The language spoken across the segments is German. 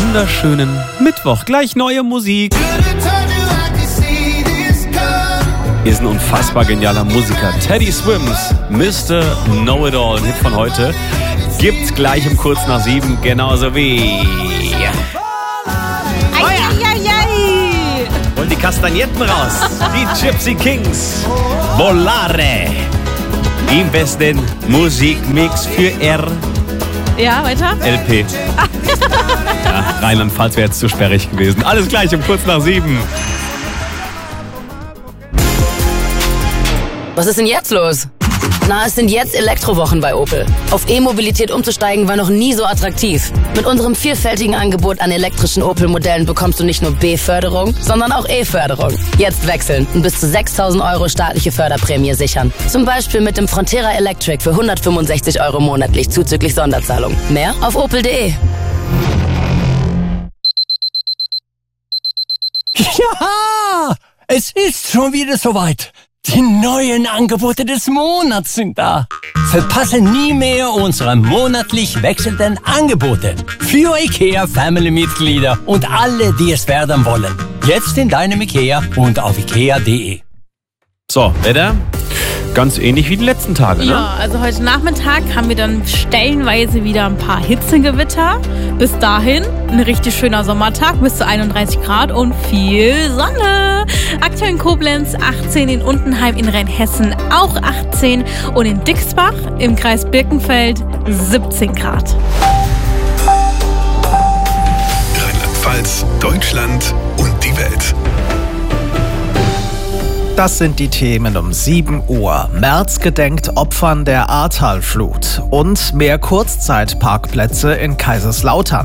wunderschönen Mittwoch. Gleich neue Musik. Hier ist ein unfassbar genialer Musiker. Teddy Swims, Mr. Know-It-All, ein Hit von heute. Gibt's gleich um kurz nach 7, genauso wie... Und die Kastagnetten raus. Die Gypsy Kings. Volare. Im besten Musikmix für R. Ja, weiter? LP. Ja, Rheinland-Pfalz wäre jetzt zu sperrig gewesen. Alles gleich um kurz nach 7. Was ist denn jetzt los? Na, es sind jetzt Elektrowochen bei Opel. Auf E-Mobilität umzusteigen war noch nie so attraktiv. Mit unserem vielfältigen Angebot an elektrischen Opel-Modellen bekommst du nicht nur B-Förderung, sondern auch E-Förderung. Jetzt wechseln und bis zu 6.000 € staatliche Förderprämie sichern. Zum Beispiel mit dem Frontera Electric für 165 € monatlich zuzüglich Sonderzahlung. Mehr auf opel.de. Ja, es ist schon wieder soweit. Die neuen Angebote des Monats sind da. Verpasse nie mehr unsere monatlich wechselnden Angebote. Für IKEA-Family-Mitglieder und alle, die es werden wollen. Jetzt in deinem IKEA und auf ikea.de. So, Wetter? Ganz ähnlich wie die letzten Tage, ne? Ja, also heute Nachmittag haben wir dann stellenweise wieder ein paar Hitzegewitter. Bis dahin ein richtig schöner Sommertag, bis zu 31 Grad und viel Sonne. Aktuell in Koblenz 18, in Untenheim in Rheinhessen auch 18 und in Dixbach im Kreis Birkenfeld 17 Grad. Rheinland-Pfalz, Deutschland und die Welt. Das sind die Themen um 7 Uhr. Merz gedenkt Opfern der Ahrtalflut und mehr Kurzzeitparkplätze in Kaiserslautern.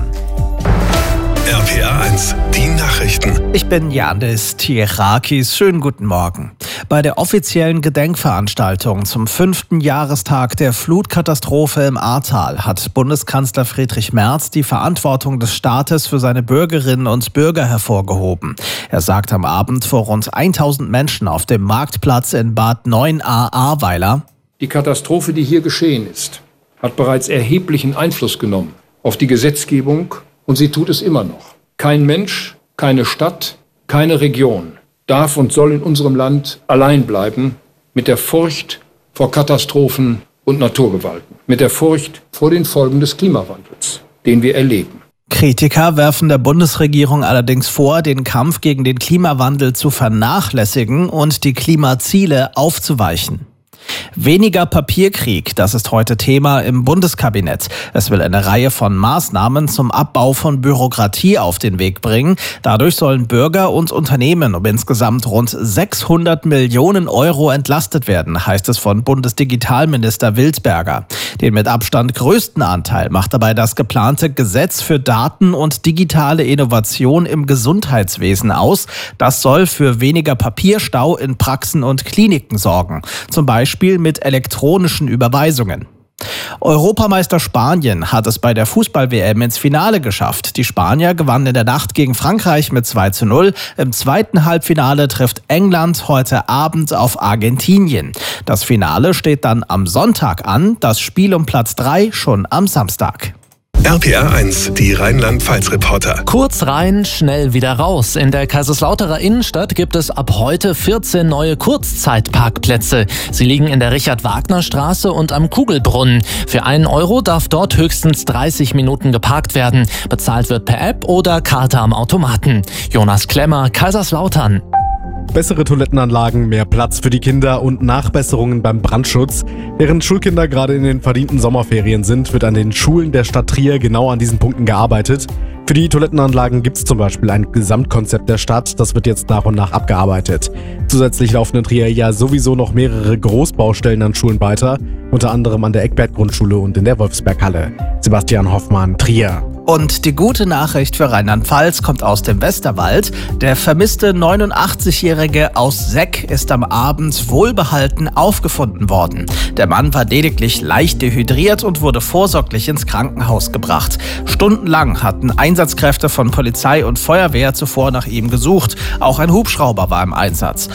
RPA 1, die Nachrichten. Ich bin Yandis Tierakis. Schönen guten Morgen. Bei der offiziellen Gedenkveranstaltung zum 5. Jahrestag der Flutkatastrophe im Ahrtal hat Bundeskanzler Friedrich Merz die Verantwortung des Staates für seine Bürgerinnen und Bürger hervorgehoben. Er sagt am Abend vor rund 1000 Menschen auf dem Marktplatz in Bad 9a-Ahrweiler: Die Katastrophe, die hier geschehen ist, hat bereits erheblichen Einfluss genommen auf die Gesetzgebung. Und sie tut es immer noch. Kein Mensch, keine Stadt, keine Region darf und soll in unserem Land allein bleiben mit der Furcht vor Katastrophen und Naturgewalten, mit der Furcht vor den Folgen des Klimawandels, den wir erleben. Kritiker werfen der Bundesregierung allerdings vor, den Kampf gegen den Klimawandel zu vernachlässigen und die Klimaziele aufzuweichen. Weniger Papierkrieg, das ist heute Thema im Bundeskabinett. Es will eine Reihe von Maßnahmen zum Abbau von Bürokratie auf den Weg bringen. Dadurch sollen Bürger und Unternehmen um insgesamt rund 600 Millionen € entlastet werden, heißt es von Bundesdigitalminister Wildberger. Den mit Abstand größten Anteil macht dabei das geplante Gesetz für Daten und digitale Innovation im Gesundheitswesen aus. Das soll für weniger Papierstau in Praxen und Kliniken sorgen. Zum Beispiel mit elektronischen Überweisungen. Europameister Spanien hat es bei der Fußball-WM ins Finale geschafft. Die Spanier gewannen in der Nacht gegen Frankreich mit 2:0. Im zweiten Halbfinale trifft England heute Abend auf Argentinien. Das Finale steht dann am Sonntag an, das Spiel um Platz 3 schon am Samstag. RPA 1, die Rheinland-Pfalz-Reporter. Kurz rein, schnell wieder raus. In der Kaiserslauterer Innenstadt gibt es ab heute 14 neue Kurzzeitparkplätze. Sie liegen in der Richard-Wagner-Straße und am Kugelbrunnen. Für 1 € darf dort höchstens 30 Minuten geparkt werden. Bezahlt wird per App oder Karte am Automaten. Jonas Klemmer, Kaiserslautern. Bessere Toilettenanlagen, mehr Platz für die Kinder und Nachbesserungen beim Brandschutz. Während Schulkinder gerade in den verdienten Sommerferien sind, wird an den Schulen der Stadt Trier genau an diesen Punkten gearbeitet. Für die Toilettenanlagen gibt es zum Beispiel ein Gesamtkonzept der Stadt, das wird jetzt nach und nach abgearbeitet. Zusätzlich laufen in Trier ja sowieso noch mehrere Großbaustellen an Schulen weiter, unter anderem an der Eckbert-Grundschule und in der Wolfsberghalle. Sebastian Hoffmann, Trier. Und die gute Nachricht für Rheinland-Pfalz kommt aus dem Westerwald. Der vermisste 89-Jährige aus Seck ist am Abend wohlbehalten aufgefunden worden. Der Mann war lediglich leicht dehydriert und wurde vorsorglich ins Krankenhaus gebracht. Stundenlang hatten Einsatzkräfte von Polizei und Feuerwehr zuvor nach ihm gesucht. Auch ein Hubschrauber war im Einsatz.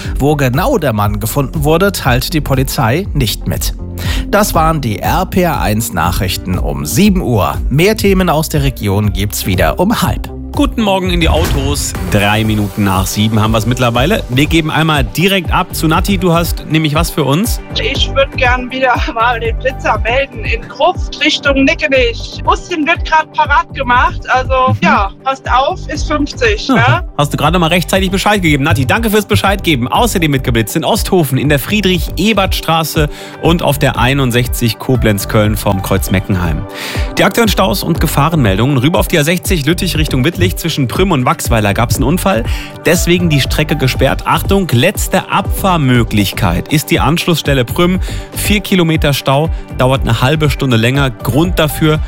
Wo genau der Mann gefunden wurde, teilt die Polizei nicht mit. Das waren die RPR1 Nachrichten um 7 Uhr. Mehr Themen aus der Region gibt's wieder um 6:30. Guten Morgen in die Autos. 3 Minuten nach 7 haben wir es mittlerweile. Wir geben einmal direkt ab zu Nati. Du hast nämlich was für uns? Ich würde gern wieder mal den Blitzer melden in Gruft Richtung Nickenich. Busschen wird gerade parat gemacht. Also ja, passt auf, ist 50. Ja, Ne? hast du gerade mal rechtzeitig Bescheid gegeben. Nati, danke fürs Bescheid geben. Außerdem mitgeblitzt in Osthofen, in der Friedrich-Ebert-Straße und auf der 61 Koblenz-Köln vom Kreuz Meckenheim. Die aktuellen Staus und Gefahrenmeldungen. Rüber auf die A60 Lüttich Richtung Wittlich. Zwischen Prüm und Wachsweiler gab es einen Unfall. Deswegen die Strecke gesperrt. Achtung, letzte Abfahrmöglichkeit ist die Anschlussstelle Prüm. 4 Kilometer Stau, dauert eine halbe Stunde länger. Grund dafür